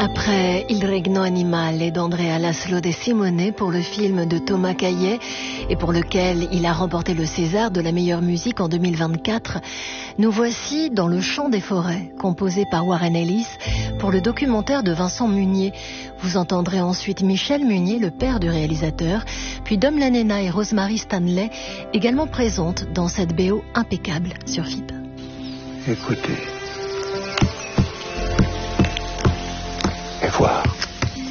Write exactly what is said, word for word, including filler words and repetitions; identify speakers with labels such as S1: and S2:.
S1: Après Il Regno Animale d'Andrea Laszlo De Simone pour le film de Thomas Caillet et pour lequel il a remporté le César de la meilleure musique en deux mille vingt-quatre, nous voici dans Le Chant des forêts, composé par Warren Ellis pour le documentaire de Vincent Munier. Vous entendrez ensuite Michel Munier, le père du réalisateur, puis Dom Lanena et Rosemary Stanley, également présentes dans cette B O impeccable sur F I B.
S2: Écoutez. Et voir.